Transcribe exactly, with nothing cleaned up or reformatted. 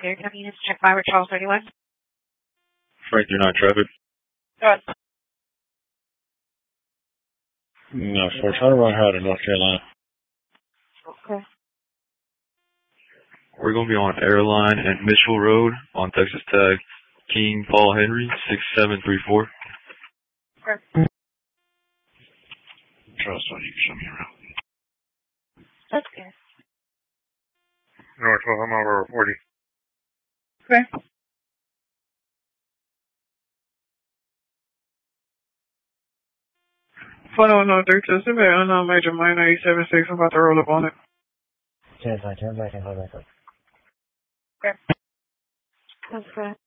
Here, ten units, check five or Charles thirty-one. Frank, you're not traffic. Go ahead. No, so we're trying to run out of North Carolina. Okay. We're going to be on Airline and Mitchell Road on Texas Tag. King Paul Henry, six seven three four. Okay. Trust on you can show me around. That's good. North, I'm over forty. Okay. Phone oh no three two seven, unknown major minor eight seven six. I'm about to roll up on it. Turn back, turn back, and hold back up. Okay. That's good.